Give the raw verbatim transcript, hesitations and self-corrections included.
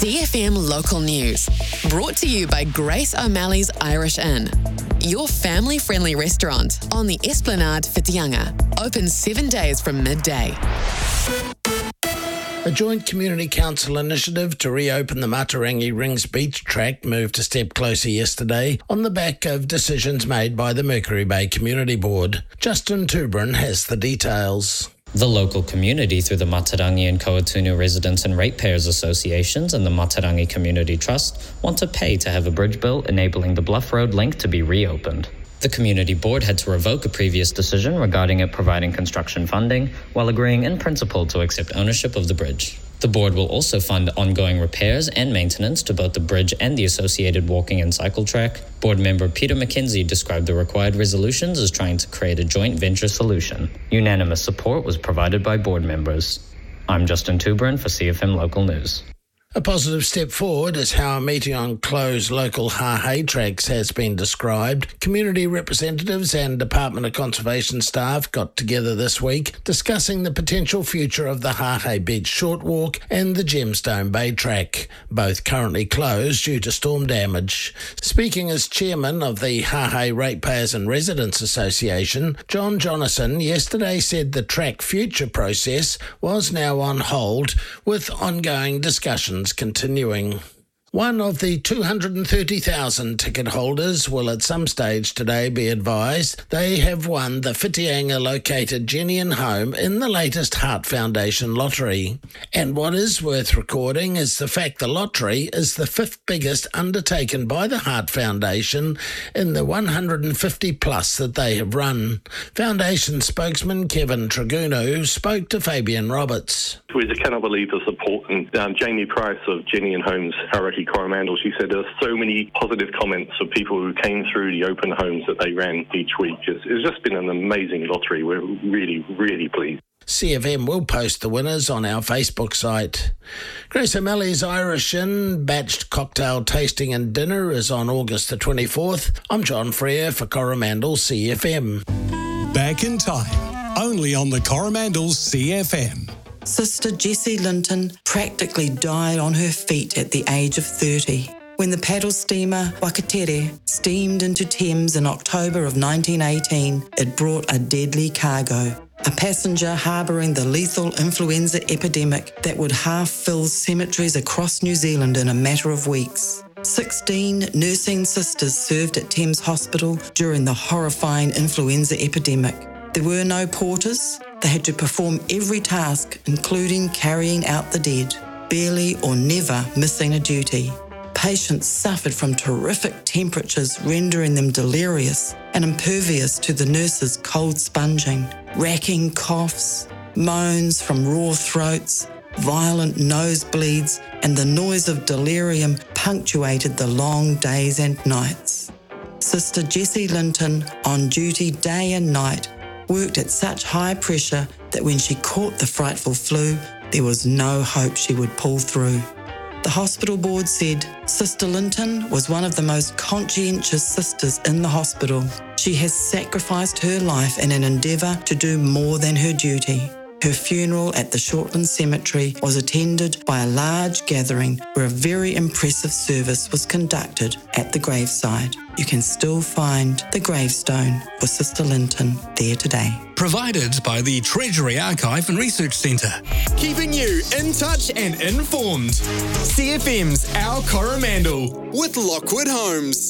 C F M Local News, brought to you by Grace O'Malley's Irish Inn, your family-friendly restaurant on the Esplanade Whitianga, open seven days from midday. A joint community council initiative to reopen the Matarangi Rings Beach track moved a step closer yesterday on the back of decisions made by the Mercury Bay Community Board. Justin Tubrin has the details. The local community, through the Matarangi and Kauatunu Residents and Ratepayers Associations and the Matarangi Community Trust, want to pay to have a bridge built enabling the Bluff Road link to be reopened. The community board had to revoke a previous decision regarding it providing construction funding, while agreeing in principle to accept ownership of the bridge. The board will also fund ongoing repairs and maintenance to both the bridge and the associated walking and cycle track. Board member Peter McKenzie described the required resolutions as trying to create a joint venture solution. Unanimous support was provided by board members. I'm Justin Tubrin for C F M Local News. A positive step forward is how a meeting on closed local hāhei tracks has been described. Community representatives and Department of Conservation staff got together this week discussing the potential future of the Hāhei Beach Short Walk and the Gemstone Bay track, both currently closed due to storm damage. Speaking as chairman of the Hāhei Ratepayers and Residents Association, John Jonathan yesterday said the track future process was now on hold with ongoing discussions continuing. One of the two hundred thirty thousand ticket holders will at some stage today be advised they have won the Whitianga-located Genian home in the latest Heart Foundation lottery. And what is worth recording is the fact the lottery is the fifth biggest undertaken by the Heart Foundation in the one hundred fifty plus that they have run. Foundation spokesman Kevin Tragunu spoke to Fabian Roberts. We just cannot believe the support. And um, Jamie Price of Genian Homes, Hauraki Coromandel, she said there are so many positive comments of people who came through the open homes that they ran each week. It's, it's just been an amazing lottery. We're really, really pleased. C F M will post the winners on our Facebook site. Grace O'Malley's Irish Inn batched cocktail tasting and dinner is on August the twenty-fourth. I'm John Freer for Coromandel C F M. Back in time, only on the Coromandel C F M. Sister Jessie Linton practically died on her feet at the age of thirty when the paddle steamer Wakatere steamed into Thames in October of nineteen eighteen. It brought a deadly cargo, a passenger harbouring the lethal influenza epidemic that would half-fill cemeteries across New Zealand in a matter of weeks. Sixteen nursing sisters served at Thames Hospital during the horrifying influenza epidemic. There were no porters. They had to perform every task, including carrying out the dead, barely or never missing a duty. Patients suffered from terrific temperatures, rendering them delirious and impervious to the nurses' cold sponging, racking coughs, moans from raw throats, violent nosebleeds, and the noise of delirium punctuated the long days and nights. Sister Jessie Linton, on duty day and night, worked at such high pressure that when she caught the frightful flu, there was no hope she would pull through. The hospital board said Sister Linton was one of the most conscientious sisters in the hospital. She has sacrificed her life in an endeavour to do more than her duty. Her funeral at the Shortland Cemetery was attended by a large gathering where a very impressive service was conducted at the graveside. You can still find the gravestone for Sister Linton there today. Provided by the Treasury Archive and Research Centre. Keeping you in touch and informed. C F M's Our Coromandel with Lockwood Homes.